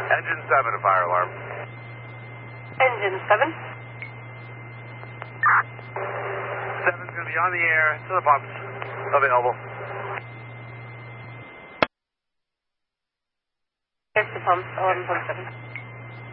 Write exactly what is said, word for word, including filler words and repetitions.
Engine seven, a fire alarm. Engine seven. Seven's going to be on the air to the pumps. Available. Here's the pumps, eleven point seven.